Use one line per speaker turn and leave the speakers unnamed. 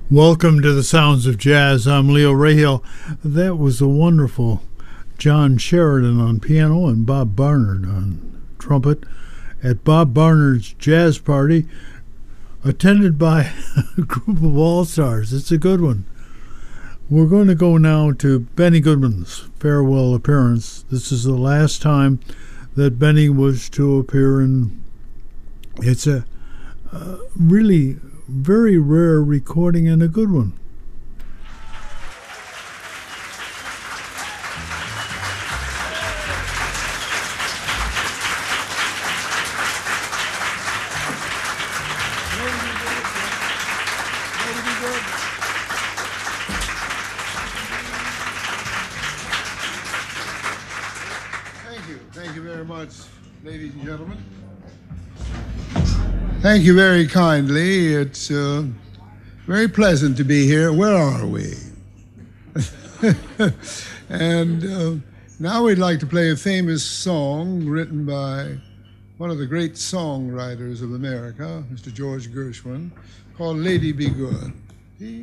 Welcome to the Sounds of Jazz. I'm Leo Rahal. That was a wonderful John Sheridan on piano and Bob Barnard on trumpet at Bob Barnard's jazz party, attended by a group of all-stars. It's a good one. We're going to go now to Benny Goodman's farewell appearance. This is the last time that Benny was to appear, and it's a really very rare recording and a good one.
Thank you very much, ladies and gentlemen. Thank you very kindly. It's very pleasant to be here. Where are we? And now we'd like to play a famous song written by one of the great songwriters of America, Mr. George Gershwin, called Lady Be Good.